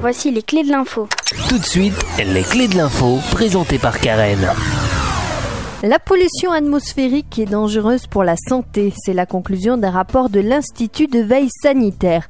Voici les clés de l'info. Tout de suite, les clés de l'info, présentées par Karen. La pollution atmosphérique est dangereuse pour la santé. C'est la conclusion d'un rapport de l'Institut de veille sanitaire.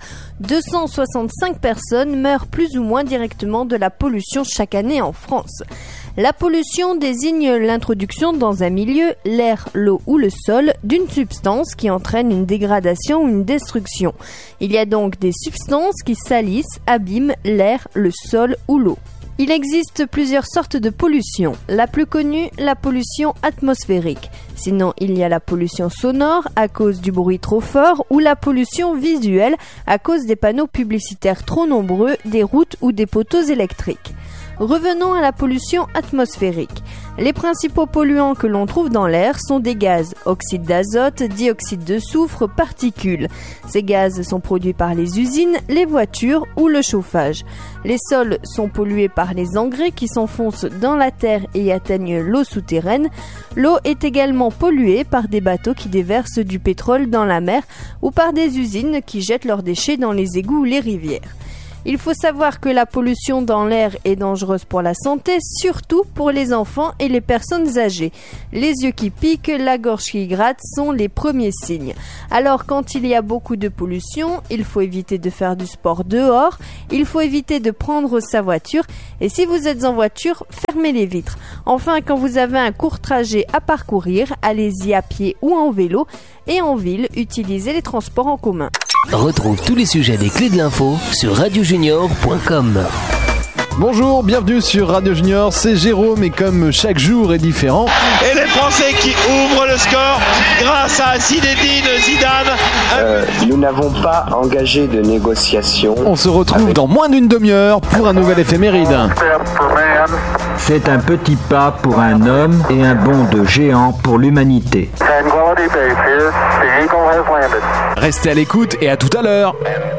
265 personnes meurent plus ou moins directement de la pollution chaque année en France. La pollution désigne l'introduction dans un milieu, l'air, l'eau ou le sol, d'une substance qui entraîne une dégradation ou une destruction. Il y a donc des substances qui salissent, abîment l'air, le sol ou l'eau. Il existe plusieurs sortes de pollution. La plus connue, la pollution atmosphérique. Sinon, il y a la pollution sonore à cause du bruit trop fort ou la pollution visuelle à cause des panneaux publicitaires trop nombreux, des routes ou des poteaux électriques. Revenons à la pollution atmosphérique. Les principaux polluants que l'on trouve dans l'air sont des gaz, oxyde d'azote, dioxyde de soufre, particules. Ces gaz sont produits par les usines, les voitures ou le chauffage. Les sols sont pollués par les engrais qui s'enfoncent dans la terre et atteignent l'eau souterraine. L'eau est également polluée par des bateaux qui déversent du pétrole dans la mer ou par des usines qui jettent leurs déchets dans les égouts ou les rivières. Il faut savoir que la pollution dans l'air est dangereuse pour la santé, surtout pour les enfants et les personnes âgées. Les yeux qui piquent, la gorge qui gratte sont les premiers signes. Alors quand il y a beaucoup de pollution, il faut éviter de faire du sport dehors, il faut éviter de prendre sa voiture et si vous êtes en voiture, fermez les vitres. Enfin, quand vous avez un court trajet à parcourir, allez-y à pied ou en vélo et en ville, utilisez les transports en commun. Retrouve tous les sujets des clés de l'info sur radiojunior.com. Bonjour, bienvenue sur Radio Junior, c'est Jérôme et comme chaque jour est différent... Et les Français qui ouvrent le score grâce à Zinedine Zidane. Nous n'avons pas engagé de négociation. On se retrouve dans moins d'une demi-heure pour un nouvel éphéméride. C'est un petit pas pour un homme et un bond de géant pour l'humanité. Restez à l'écoute et à tout à l'heure.